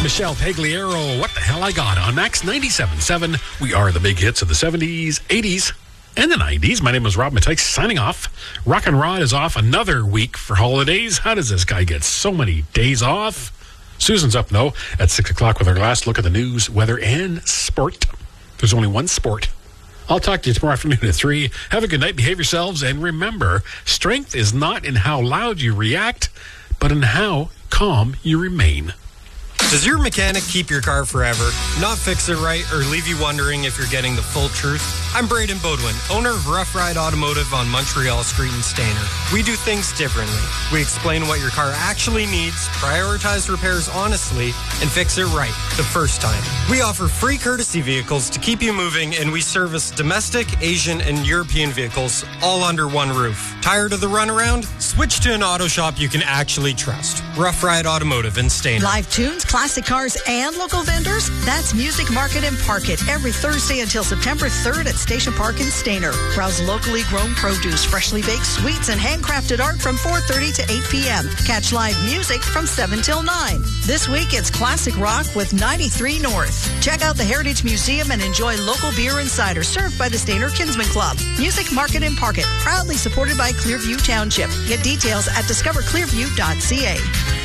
Michelle Pagliaro, What the Hell I Got on Max 97.7. We are the big hits of the 70s, 80s, and the 90s. My name is Rob Matykes, signing off. Rock and Rod is off another week for holidays. How does this guy get so many days off? Susan's up, though, at 6 o'clock with our last look at the news, weather, and sport. There's only one sport. I'll talk to you tomorrow afternoon at 3. Have a good night, behave yourselves, and remember, strength is not in how loud you react, but in how calm you remain. Does your mechanic keep your car forever, not fix it right, or leave you wondering if you're getting the full truth? I'm Braden Bodwin, owner of Rough Ride Automotive on Montreal Street in Stayner. We do things differently. We explain what your car actually needs, prioritize repairs honestly, and fix it right the first time. We offer free courtesy vehicles to keep you moving, and we service domestic, Asian, and European vehicles all under one roof. Tired of the runaround? Switch to an auto shop you can actually trust. Rough Ride Automotive in Stayner. Live tunes, classic cars, and local vendors? That's Music Market and Park It every Thursday until September 3rd at Station Park in Stayner. Browse locally grown produce, freshly baked sweets, and handcrafted art from 4:30 to 8 p.m. Catch live music from 7 till 9. This week, it's classic rock with 93 North. Check out the Heritage Museum and enjoy local beer and cider served by the Stayner Kinsman Club. Music Market and Park It, proudly supported by Clearview Township. Get details at discoverclearview.ca.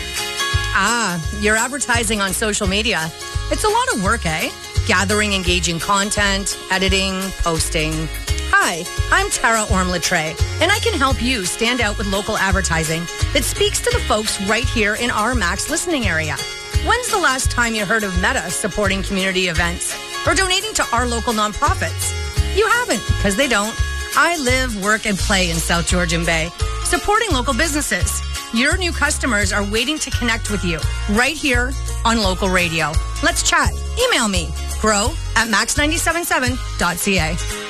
You're advertising on social media. It's a lot of work, eh? Gathering engaging content, editing, posting. Hi, I'm Tara Orm-Latre, and I can help you stand out with local advertising that speaks to the folks right here in our Max listening area. When's the last time you heard of Meta supporting community events or donating to our local nonprofits? You haven't, because they don't. I live, work, and play in South Georgian Bay, supporting local businesses. Your new customers are waiting to connect with you right here on local radio. Let's chat. Email me, grow@max977.ca.